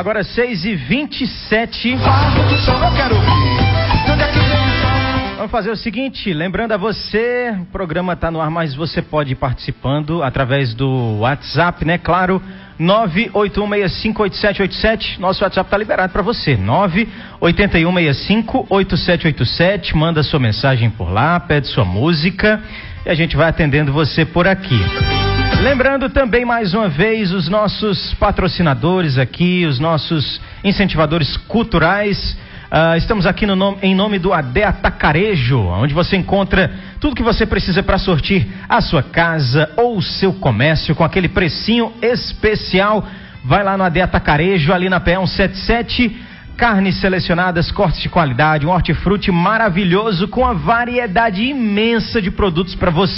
agora 6h27. Vamos fazer o seguinte, lembrando a você, o programa está no ar, mas você pode ir participando através do WhatsApp, né? Claro, 981658787, nosso WhatsApp está liberado para você, 981658787, manda sua mensagem por lá, pede sua música e a gente vai atendendo você por aqui. Lembrando também mais uma vez os nossos patrocinadores aqui, os nossos incentivadores culturais. Estamos aqui em nome do AD Atacarejo, onde você encontra tudo que você precisa para sortir a sua casa ou o seu comércio com aquele precinho especial. Vai lá no AD Atacarejo, ali na PE 177, carnes selecionadas, cortes de qualidade, um hortifruti maravilhoso com a variedade imensa de produtos para você.